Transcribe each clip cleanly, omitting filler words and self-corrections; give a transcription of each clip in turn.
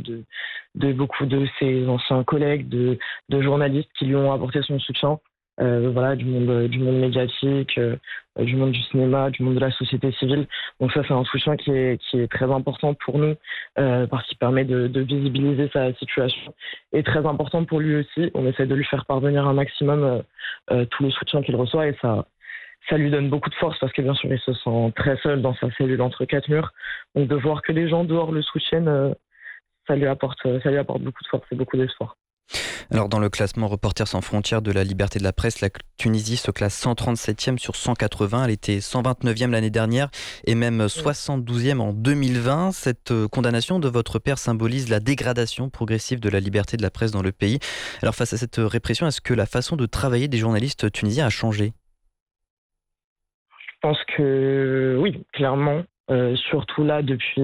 de beaucoup de ses anciens collègues, de journalistes qui lui ont apporté son soutien. Voilà, du monde médiatique, du monde du cinéma, du monde de la société civile. Donc ça, c'est un soutien qui est très important pour nous, parce qu'il permet de visibiliser sa situation, et très important pour lui aussi. On essaie de lui faire parvenir un maximum tout le soutien qu'il reçoit, et ça lui donne beaucoup de force, parce que bien sûr, il se sent très seul dans sa cellule entre quatre murs. Donc de voir que les gens dehors le soutiennent, ça lui apporte beaucoup de force et beaucoup d'espoir. Alors dans le classement Reporters sans frontières de la liberté de la presse, la Tunisie se classe 137e sur 180. Elle était 129e l'année dernière et même 72e en 2020. Cette condamnation de votre père symbolise la dégradation progressive de la liberté de la presse dans le pays. Alors face à cette répression, est-ce que la façon de travailler des journalistes tunisiens a changé ? Je pense que oui, clairement. Surtout là, depuis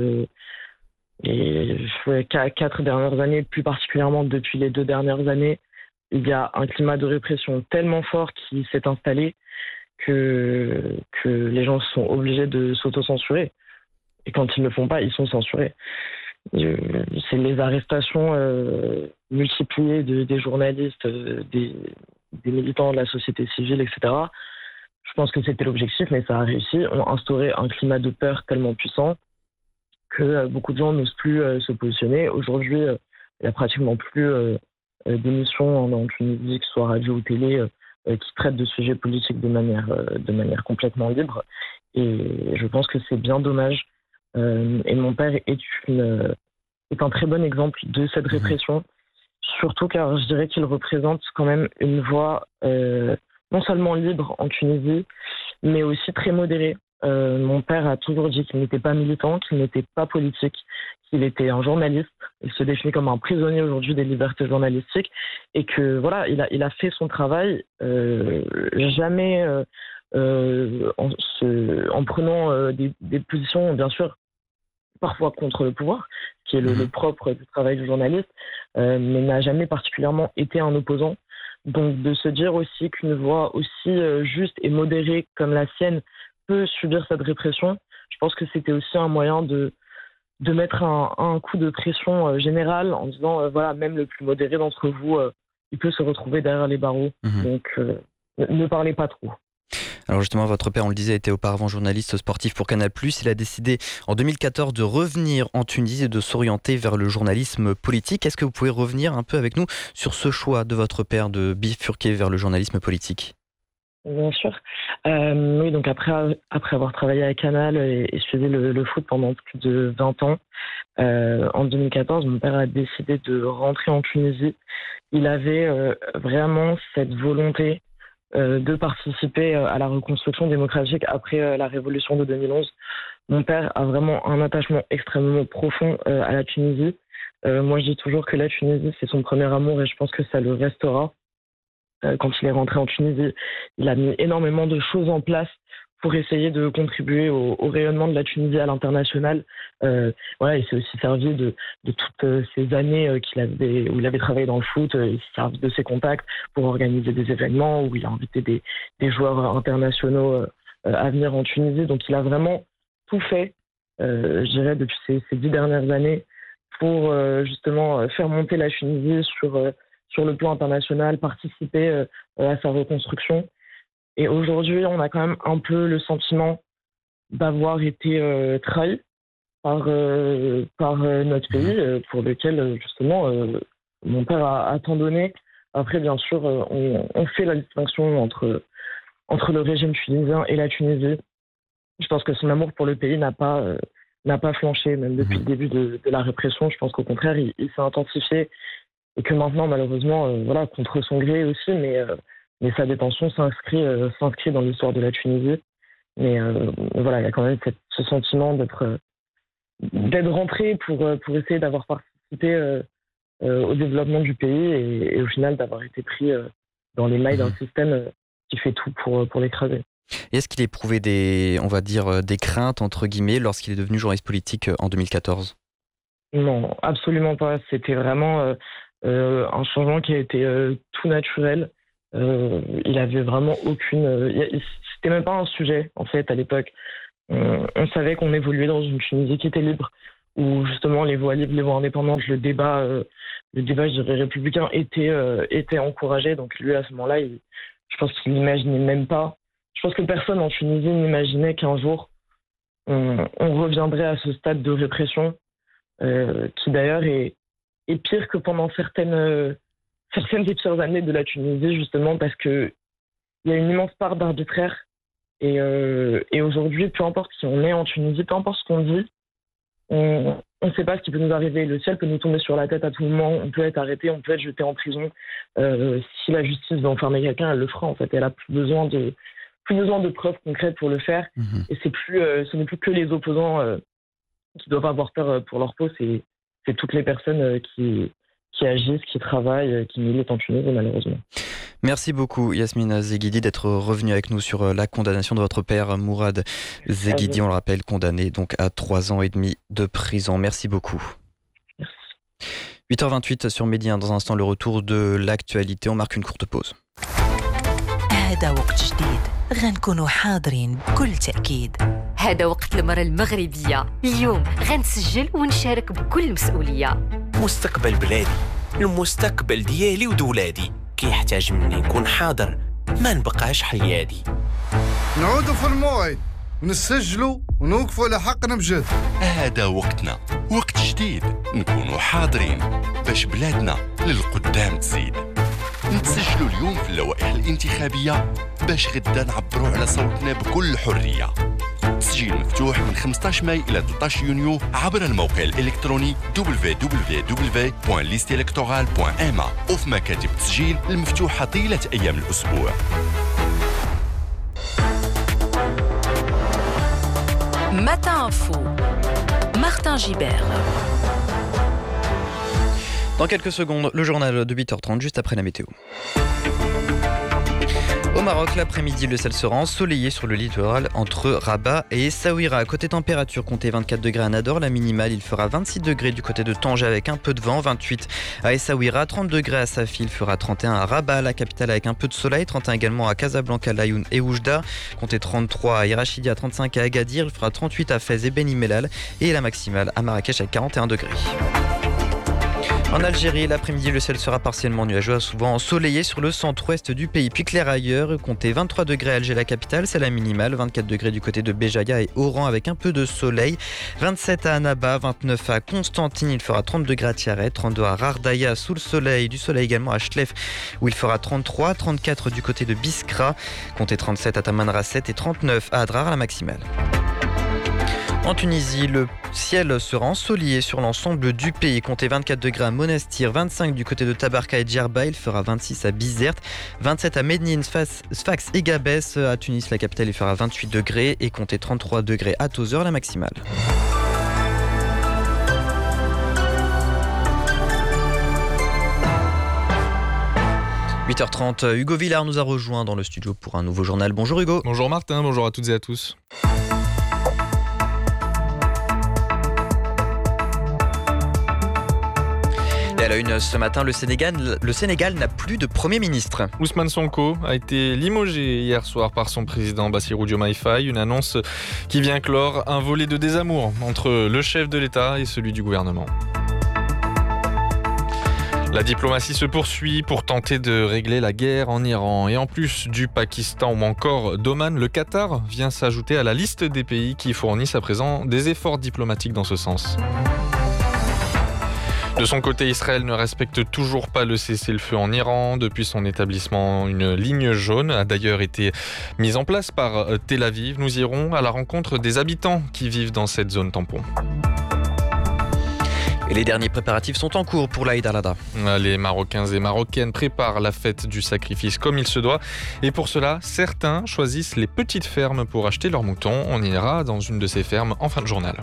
les 4 dernières années, plus particulièrement depuis les 2 dernières années, il y a un climat de répression tellement fort qui s'est installé que les gens sont obligés de s'auto-censurer. Et quand ils ne le font pas, ils sont censurés. C'est les arrestations multipliées des journalistes, des militants de la société civile, etc. Je pense que c'était l'objectif, mais ça a réussi. On a instauré un climat de peur tellement puissant que beaucoup de gens n'osent plus se positionner. Aujourd'hui, il n'y a pratiquement plus d'émissions en Tunisie, que ce soit radio ou télé, qui traitent de sujets politiques de manière complètement libre. Et je pense que c'est bien dommage. Et mon père est un très bon exemple de cette répression, surtout car je dirais qu'il représente quand même une voix non seulement libre en Tunisie, mais aussi très modérée. Mon père a toujours dit qu'il n'était pas militant, qu'il n'était pas politique, qu'il était un journaliste. Il se définit comme un prisonnier aujourd'hui des libertés journalistiques, et que voilà, il a fait son travail, jamais en prenant des positions, bien sûr, parfois contre le pouvoir, qui est le propre du travail du journaliste, mais n'a jamais particulièrement été un opposant. Donc de se dire aussi qu'une voix aussi juste et modérée comme la sienne peut subir cette répression, je pense que c'était aussi un moyen de mettre un coup de pression générale, en disant voilà, même le plus modéré d'entre vous, il peut se retrouver derrière les barreaux. Donc ne parlez pas trop. Alors justement, votre père, on le disait, était auparavant journaliste sportif pour Canal+. Il a décidé en 2014 de revenir en Tunisie et de s'orienter vers le journalisme politique. Est-ce que vous pouvez revenir un peu avec nous sur ce choix de votre père de bifurquer vers le journalisme politique ? Bien sûr. Oui, donc après avoir travaillé à Canal et suivi le foot pendant plus de 20 ans, en 2014, mon père a décidé de rentrer en Tunisie. Il avait vraiment cette volonté de participer à la reconstruction démocratique après la révolution de 2011. Mon père a vraiment un attachement extrêmement profond à la Tunisie. Moi, je dis toujours que la Tunisie, c'est son premier amour, et je pense que ça le restera. Quand il est rentré en Tunisie, il a mis énormément de choses en place pour essayer de contribuer au rayonnement de la Tunisie à l'international. Voilà, il s'est aussi servi de toutes ces années où il avait travaillé dans le foot. Il s'est servi de ses contacts pour organiser des événements où il a invité des joueurs internationaux à venir en Tunisie. Donc il a vraiment tout fait, je dirais, depuis ces 10 dernières années pour justement faire monter la Tunisie sur le plan international, participer à sa reconstruction. Et aujourd'hui, on a quand même un peu le sentiment d'avoir été trahi par notre pays, pour lequel justement mon père a tant donné. Après, bien sûr, on fait la distinction entre le régime tunisien et la Tunisie. Je pense que son amour pour le pays n'a pas flanché, même depuis le début de la répression. Je pense qu'au contraire, il s'est intensifié, et que maintenant, malheureusement, voilà, contre son gré aussi, mais sa détention s'inscrit dans l'histoire de la Tunisie. Mais voilà, il y a quand même ce sentiment d'être rentré pour essayer d'avoir participé au développement du pays, et au final d'avoir été pris dans les mailles d'un système qui fait tout pour l'écraser. Et est-ce qu'il éprouvait des craintes, entre guillemets, lorsqu'il est devenu journaliste politique en 2014 ? Non, absolument pas. C'était vraiment un changement qui a été tout naturel. Il avait vraiment c'était même pas un sujet, en fait, à l'époque. On savait qu'on évoluait dans une Tunisie qui était libre. où justement les voix libres, les voix indépendantes, le débat, je dirais, républicain était encouragé. Donc lui, à ce moment-là, je pense qu'il n'imaginait même pas. Je pense que personne en Tunisie n'imaginait qu'un jour, on reviendrait à ce stade de répression, qui d'ailleurs est pire que pendant certaines des pires années de la Tunisie, justement, parce que il y a une immense part d'arbitraire. Et aujourd'hui, peu importe qui on est en Tunisie, peu importe ce qu'on dit, on ne sait pas ce qui peut nous arriver. Le ciel peut nous tomber sur la tête à tout moment. On peut être arrêté, on peut être jeté en prison. Si la justice veut enfermer quelqu'un, elle le fera. En fait, elle a plus besoin de preuves concrètes pour le faire. Et ce n'est plus que les opposants qui doivent avoir peur pour leur peau. C'est toutes les personnes qui agissent, qui travaillent, qui militent en Tunisie, malheureusement. Merci beaucoup Yasmine Zeghidi d'être revenue avec nous sur la condamnation de votre père Mourad Zeghidi, on le rappelle, condamné donc à 3 ans et demi de prison. Merci beaucoup. Merci. 8h28 sur Midi 1. Dans un instant, le retour de l'actualité. On marque une courte pause. هذا وقت جديد غنكونوا حاضرين بكل تأكيد. هذا وقت المرأة المغربية. اليوم غنسجل ونشارك بكل مسؤولية. مستقبل بلادي، المستقبل ديالي ودولادي كيحتاج مني نكون حاضر، ما نبقاش حيادي. نعودوا في الموعد ونسجلوا ونوقفوا على حقنا بجد. هذا وقتنا، وقت جديد نكونوا حاضرين باش بلادنا للقدام تزيد. نتسجلوا اليوم في اللوائح الانتخابية باش غدا نعبروا على صوتنا بكل حرية. تسجيل مفتوح من 15 ماي إلى 13 يونيو عبر الموقع الإلكتروني www.listelectorale.ma وفي مكاتب التسجيل المفتوحة طيلة أيام الأسبوع. Matin Info, Martin Gibert. Dans quelques secondes, le journal de 8h30, juste après la météo. Au Maroc, l'après-midi, le ciel sera ensoleillé sur le littoral entre Rabat et Essaouira. Côté température, comptez 24 degrés à Nador. La minimale, il fera 26 degrés du côté de Tanger avec un peu de vent. 28 à Essaouira, 30 degrés à Safi, il fera 31 à Rabat, la capitale avec un peu de soleil. 31 également à Casablanca, Laayoune et Oujda. Comptez 33 à Irachidia, 35 à Agadir. Il fera 38 à Fès et Beni Mellal. Et la maximale à Marrakech avec 41 degrés. En Algérie, l'après-midi, le ciel sera partiellement nuageux, souvent ensoleillé sur le centre-ouest du pays, puis clair ailleurs. Comptez 23 degrés à Alger, la capitale, c'est la minimale. 24 degrés du côté de Béjaïa et Oran avec un peu de soleil. 27 à Annaba, 29 à Constantine, il fera 30 degrés à Tiaret, 32 à Rardaya sous le soleil, du soleil également à Chlef où il fera 33, 34 du côté de Biskra. Comptez 37 à Tamanrasset et 39 à Adrar à la maximale. En Tunisie, le ciel sera ensoleillé sur l'ensemble du pays. Comptez 24 degrés à Monastir, 25 du côté de Tabarka et Djerba. Il fera 26 à Bizerte, 27 à Médine, Sfax et Gabès. À Tunis, la capitale, il fera 28 degrés. Et comptez 33 degrés à Tozeur, la maximale. « 8h30, Hugo Villard nous a rejoint dans le studio pour un nouveau journal. Bonjour Hugo. Bonjour Martin, bonjour à toutes et à tous. Et à la une ce matin, le Sénégal n'a plus de Premier ministre. Ousmane Sonko a été limogé hier soir par son président Bassirou Diomaye Faye. Une annonce qui vient clore un volet de désamour entre le chef de l'État et celui du gouvernement. La diplomatie se poursuit pour tenter de régler la guerre en Iran. Et en plus du Pakistan ou encore d'Oman, le Qatar vient s'ajouter à la liste des pays qui fournissent à présent des efforts diplomatiques dans ce sens. De son côté, Israël ne respecte toujours pas le cessez-le-feu en Iran. Depuis son établissement, une ligne jaune a d'ailleurs été mise en place par Tel Aviv. Nous irons à la rencontre des habitants qui vivent dans cette zone tampon. Et les derniers préparatifs sont en cours pour l'Aïd al-Adha. Les Marocains et Marocaines préparent la fête du sacrifice comme il se doit. Et pour cela, certains choisissent les petites fermes pour acheter leurs moutons. On ira dans une de ces fermes en fin de journal.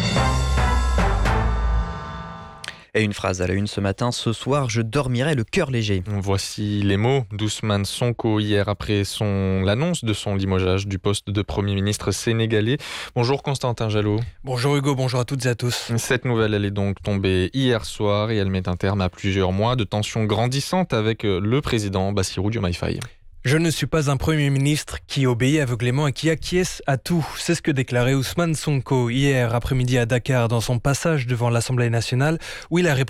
Et une phrase à la une ce matin, ce soir je dormirai le cœur léger. Voici les mots d'Ousmane Sonko hier après l'annonce de son limogeage du poste de Premier ministre sénégalais. Bonjour Constantin Jalot. Bonjour Hugo, bonjour à toutes et à tous. Cette nouvelle, elle est donc tombée hier soir et elle met un terme à plusieurs mois de tensions grandissantes avec le président Bassirou Diomaye Faye. Je ne suis pas un Premier ministre qui obéit aveuglément et qui acquiesce à tout. C'est ce que déclarait Ousmane Sonko hier après-midi à Dakar dans son passage devant l'Assemblée nationale où il a répondu